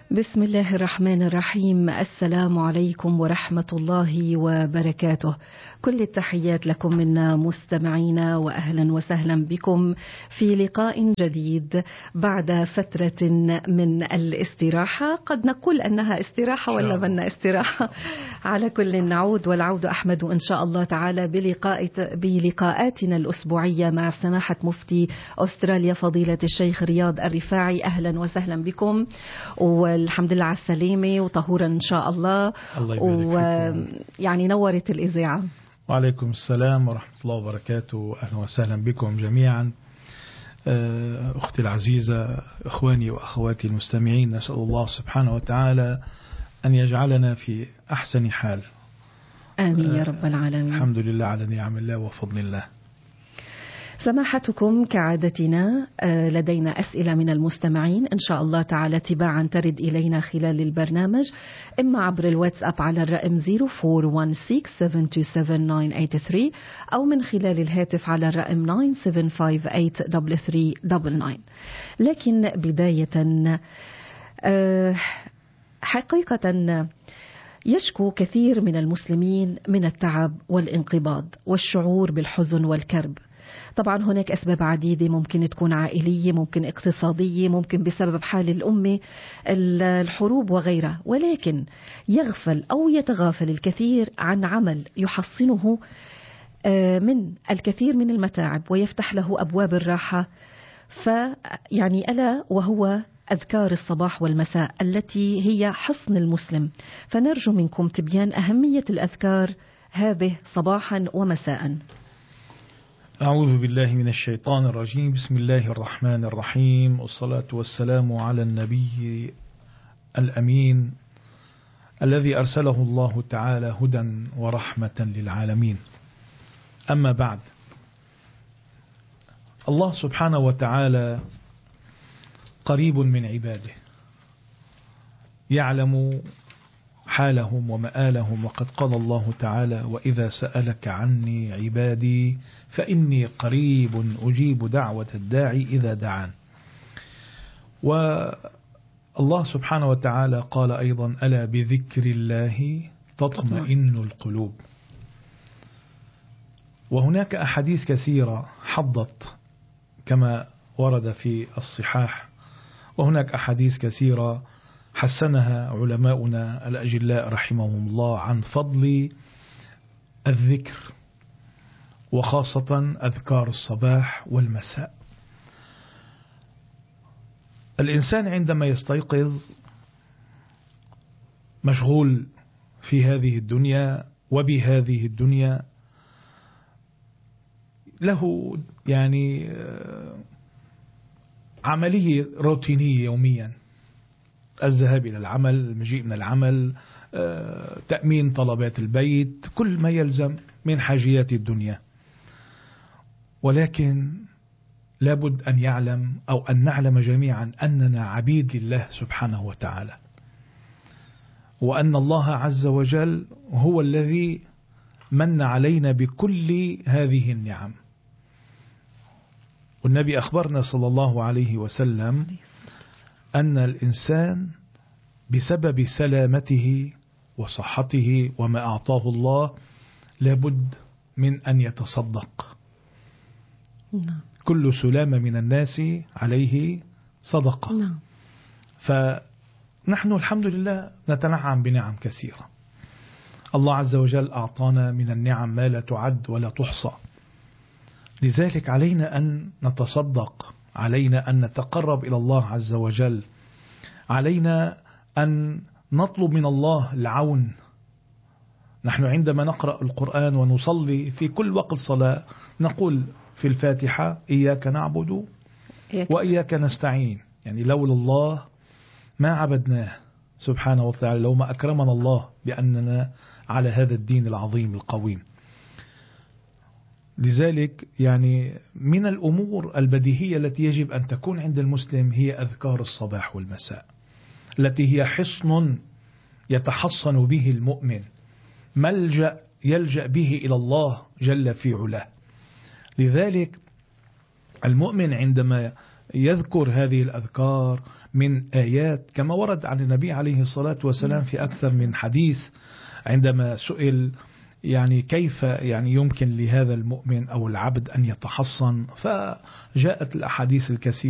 بسم الله الرحمن الرحيم. السلام عليكم ورحمة الله وبركاته. كل التحيات لكم منا مستمعينا، وأهلا وسهلا بكم في لقاء جديد بعد فترة من الاستراحة. قد نقول أنها استراحة ولا منا استراحة، على كل نعود والعود أحمد إن شاء الله تعالى بلقاءاتنا الأسبوعية مع سماحة مفتي أستراليا فضيلة الشيخ رياض الرفاعي. أهلا وسهلا بكم، والحمد لله على السلامة وطهورا إن شاء الله. ويعني نورت الإذاعة. وعليكم السلام ورحمة الله وبركاته. أهلا وسهلا بكم جميعا. أختي العزيزة، إخواني وأخواتي المستمعين، نسأل الله سبحانه وتعالى أن يجعلنا في أحسن حال. آمين يا رب العالمين. الحمد لله على نعم الله وفضل الله. سماحتكم كعادتنا لدينا أسئلة من المستمعين إن شاء الله تعالى تباعا ترد إلينا خلال البرنامج، إما عبر الواتساب على الرقم 0416727983 أو من خلال الهاتف على الرقم 97583399. لكن بداية حقيقة يشكو كثير من المسلمين من التعب والانقباض والشعور بالحزن والكرب. طبعا هناك أسباب عديدة، ممكن تكون عائلية، ممكن اقتصادية، ممكن بسبب حال الأمة، الحروب وغيرها، ولكن يغفل أو يتغافل الكثير عن عمل يحصنه من الكثير من المتاعب ويفتح له أبواب الراحة، فيعني ألا وهو أذكار الصباح والمساء التي هي حصن المسلم. فنرجو منكم تبيان أهمية الأذكار هذه صباحا ومساء. أعوذ بالله من الشيطان الرجيم. بسم الله الرحمن الرحيم، والصلاة والسلام على النبي الأمين الذي أرسله الله تعالى هدى ورحمة للعالمين. أما بعد، الله سبحانه وتعالى قريب من عباده، يعلم حالهم ومآلهم، وقد قال الله تعالى: وإذا سألك عني عبادي فإني قريب أجيب دعوة الداعي إذا دعان. والله سبحانه وتعالى قال أيضا: ألا بذكر الله تطمئن القلوب. وهناك أحاديث كثيرة حضت كما ورد في الصحاح، وهناك أحاديث كثيرة حسنها علماؤنا الأجلاء رحمهم الله عن فضل الذكر، وخاصة أذكار الصباح والمساء. الإنسان عندما يستيقظ مشغول في هذه الدنيا وبهذه الدنيا، له يعني عملية روتينية يوميا: الذهاب إلى العمل، المجيء من العمل، تأمين طلبات البيت، كل ما يلزم من حاجيات الدنيا. ولكن لابد أن يعلم أو أن نعلم جميعا أننا عبيد لله سبحانه وتعالى، وأن الله عز وجل هو الذي من علينا بكل هذه النعم. والنبي أخبرنا صلى الله عليه وسلم أن الإنسان بسبب سلامته وصحته وما أعطاه الله لابد من أن يتصدق. كل سلامة من الناس عليه صدقة. فنحن الحمد لله نتنعم بنعم كثيرة. الله عز وجل أعطانا من النعم ما لا تعد ولا تحصى، لذلك علينا أن نتصدق، علينا أن نتقرب إلى الله عز وجل، علينا أن نطلب من الله العون. نحن عندما نقرأ القرآن ونصلي في كل وقت صلاة نقول في الفاتحة: إياك نعبد وإياك نستعين. يعني لولا الله ما عبدناه سبحانه وتعالى، لو ما أكرمنا الله بأننا على هذا الدين العظيم القويم. لذلك يعني من الأمور البديهية التي يجب أن تكون عند المسلم هي أذكار الصباح والمساء، التي هي حصن يتحصن به المؤمن، ملجأ يلجأ به إلى الله جل في علاه. لذلك المؤمن عندما يذكر هذه الأذكار من آيات كما ورد عن النبي عليه الصلاة والسلام في أكثر من حديث، عندما سئل يعني كيف يعني يمكن لهذا المؤمن أو العبد أن يتحصن، فجاءت الأحاديث الكثيرة